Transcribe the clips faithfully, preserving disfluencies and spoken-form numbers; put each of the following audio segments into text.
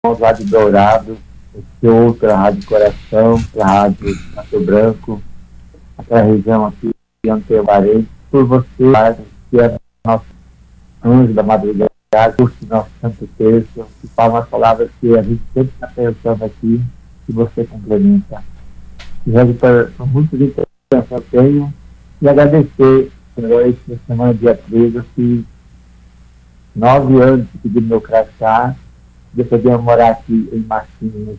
Rádio Dourado, esse outro, a Rádio Coração, a Rádio Pato Branco, aquela região aqui de onde eu parei, por você, que é nosso anjo da madrugada, curso nosso Santo Terço, que fala umas palavras que a gente sempre está pensando aqui, que você complementa. E rezo por muitas intenções que eu tenho, e agradecer, Senhor, essa semana, dia treze, eu fiz nove anos que pedi meu crachá, depois de eu morar aqui em Martins.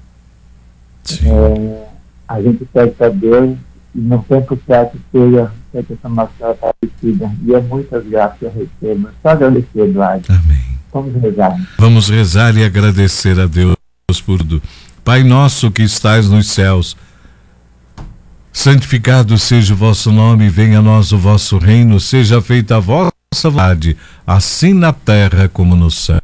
É, a gente pede para Deus e no tempo certo seja que essa nossa parecida. E é muitas graças que eu recebo. Só agradecer, Eduardo. Amém. Vamos rezar. Vamos rezar e agradecer a Deus por tudo. Pai nosso que estais nos céus, santificado seja o vosso nome, venha a nós o vosso reino, seja feita a vossa vontade, assim na terra como no céu.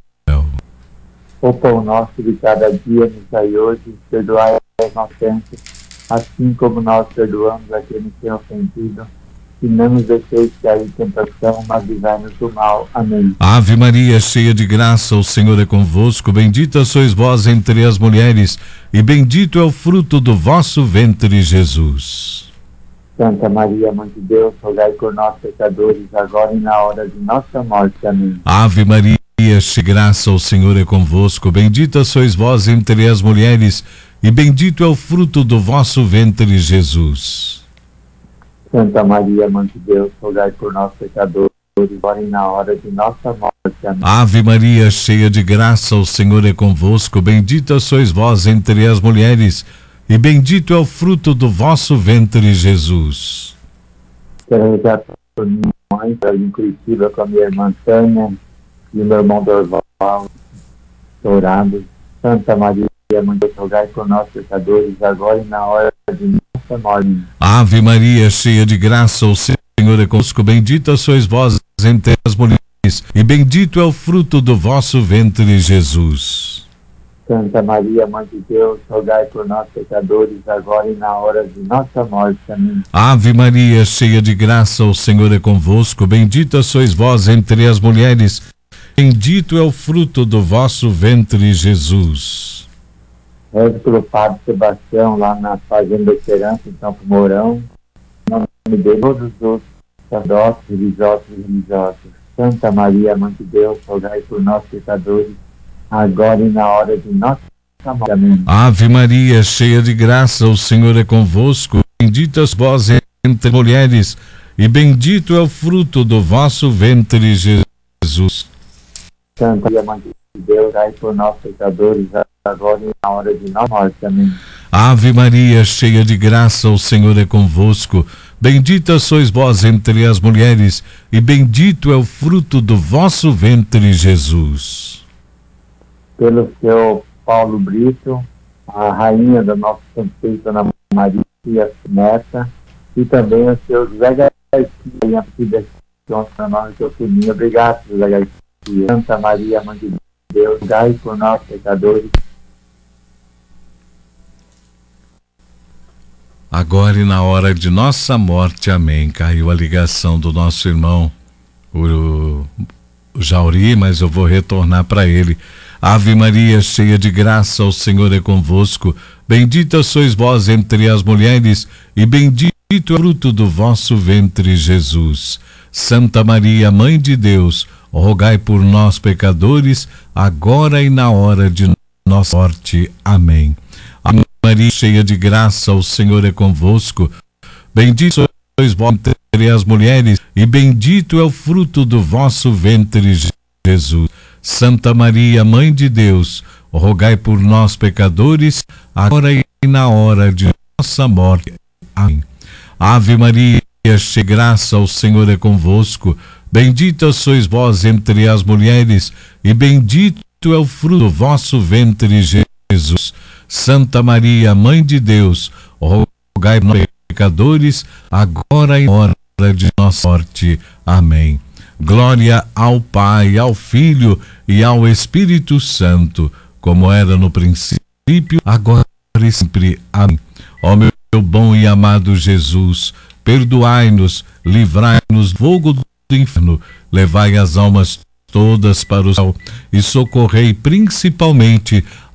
O pão nosso de cada dia nos dai hoje, perdoai as nossas ofensas, assim como nós perdoamos a quem nos tem ofendido. E não nos deixeis cair em tentação, mas livrai-nos do mal. Amém. Ave Maria, cheia de graça, o Senhor é convosco. Bendita sois vós entre as mulheres, e bendito é o fruto do vosso ventre, Jesus. Santa Maria, Mãe de Deus, rogai por nós, pecadores, agora e na hora de nossa morte. Amém. Ave Maria, cheia de graça, o Senhor é convosco. Bendita sois vós entre as mulheres, e bendito é o fruto do vosso ventre, Jesus. Santa Maria, Mãe de Deus, rogai por nós, pecadores, agora e na hora de nossa morte. Amém. Ave Maria, cheia de graça, o Senhor é convosco. Bendita sois vós entre as mulheres, e bendito é o fruto do vosso ventre, Jesus. Quero rezar por minha mãe, para em Curitiba, com a minha irmã Tânia e o meu irmão Dorval, Dourado. Santa Maria, Mãe de Deus, rogai por nós, pecadores, agora e na hora de nossa morte. Ave Maria, cheia de graça, o Senhor é convosco. Bendita sois vós entre as mulheres, e bendito é o fruto do vosso ventre, Jesus. Santa Maria, Mãe de Deus, rogai por nós, pecadores, agora e na hora de nossa morte. Amém. Ave Maria, cheia de graça, o Senhor é convosco. Bendita sois vós entre as mulheres, bendito é o fruto do vosso ventre, Jesus. Rezo pelo Padre Sebastião, lá na Fazenda Esperança, em Campo Mourão. Em nome de todos os sacerdotes, religiosos e religiosas. Santa Maria, Mãe de Deus, rogai por nós, pecadores, agora e na hora de nossa morte. Amém. Ave Maria, cheia de graça, o Senhor é convosco. Bendita sois vós entre mulheres, e bendito é o fruto do vosso ventre, Jesus. Santa Maria, Mãe de Deus, rogai por nós, pecadores, agora e na hora de nossa morte. Amém. Ave Maria, cheia de graça, o Senhor é convosco. Bendita sois vós entre as mulheres, e bendito é o fruto do vosso ventre, Jesus. Pelo seu Paulo Brito, a rainha da nossa Santíssima Dona Maria e a neta, e também o seu José Garcia, que deu para nós o filhinho. Obrigado, José Garcia. Santa Maria, Mãe de Deus, rogai por nós, pecadores. Agora e na hora de nossa morte. Amém. Caiu a ligação do nosso irmão, o, o Jauri, mas eu vou retornar para ele. Ave Maria, cheia de graça, o Senhor é convosco. Bendita sois vós entre as mulheres, e bendito é o fruto do vosso ventre, Jesus. Santa Maria, Mãe de Deus, rogai por nós, pecadores, agora e na hora de nossa morte. Amém. Ave Maria, cheia de graça, o Senhor é convosco. Bendito sois vós entre as mulheres, e bendito é o fruto do vosso ventre, Jesus. Santa Maria, Mãe de Deus, rogai por nós, pecadores, agora e na hora de nossa morte. Amém. Ave Maria, cheia de graça, o Senhor é convosco. Bendita sois vós entre as mulheres, e bendito é o fruto do vosso ventre, Jesus. Santa Maria, Mãe de Deus, rogai por nós, pecadores, agora e na hora de nossa morte. Amém. Glória ao Pai, ao Filho e ao Espírito Santo, como era no princípio, agora e sempre. Amém. Ó meu bom e amado Jesus, perdoai-nos, livrai-nos do fogo do inferno, levai as almas todas para o céu e socorrei principalmente